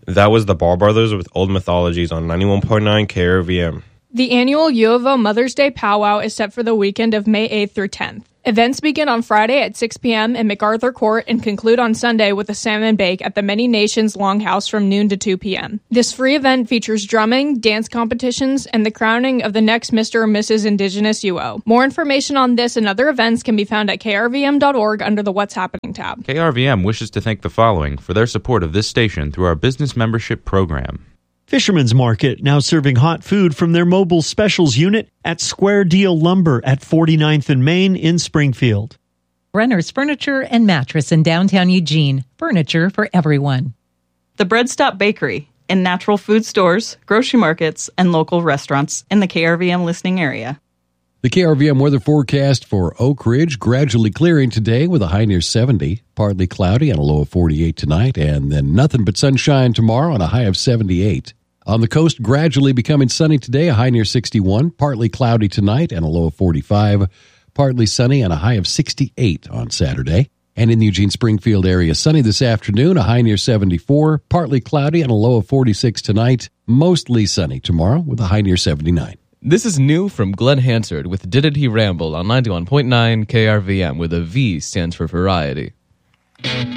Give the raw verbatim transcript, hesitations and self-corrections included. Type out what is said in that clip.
That was the Ball Brothers with Old Mythologies on ninety-one point nine K R V M. The annual U of O Mother's Day Powwow is set for the weekend of May eighth through tenth. Events begin on Friday at six p.m. in MacArthur Court and conclude on Sunday with a salmon bake at the Many Nations Longhouse from noon to two p.m. This free event features drumming, dance competitions, and the crowning of the next Mister or Missus Indigenous U O. More information on this and other events can be found at k r v m dot org under the What's Happening tab. K R V M wishes to thank the following for their support of this station through our business membership program. Fisherman's Market, now serving hot food from their mobile specials unit at Square Deal Lumber at forty-ninth and Main in Springfield. Brenner's Furniture and Mattress in downtown Eugene. Furniture for everyone. The Bread Stop Bakery in natural food stores, grocery markets, and local restaurants in the K R V M listening area. The K R V M weather forecast for Oak Ridge, gradually clearing today with a high near seventy, partly cloudy and a low of forty-eight tonight, and then nothing but sunshine tomorrow and a high of seventy-eight. On the coast, gradually becoming sunny today, a high near sixty-one, partly cloudy tonight and a low of forty-five, partly sunny and a high of sixty-eight on Saturday. And in the Eugene-Springfield area, sunny this afternoon, a high near seventy-four, partly cloudy and a low of forty-six tonight, mostly sunny tomorrow with a high near seventy-nine. This is new from Glenn Hansard with Did He Ramble on ninety-one point nine K R V M, where the V stands for variety.